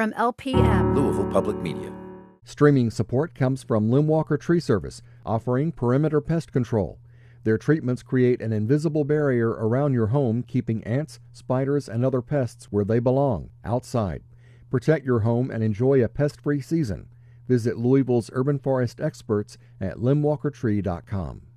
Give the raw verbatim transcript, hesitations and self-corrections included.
from L P M, Louisville Public Media. Streaming support comes from Limwalker Tree Service, offering perimeter pest control. Their treatments create an invisible barrier around your home, keeping ants, spiders, and other pests where they belong, outside. Protect your home and enjoy a pest-free season. Visit Louisville's urban forest experts at limwalker tree dot com.